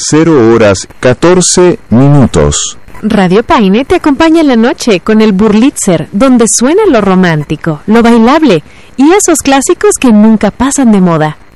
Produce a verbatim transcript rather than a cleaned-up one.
cero horas catorce minutos. Radio Paine te acompaña en la noche con el Burlitzer, donde suena lo romántico, lo bailable y esos clásicos que nunca pasan de moda.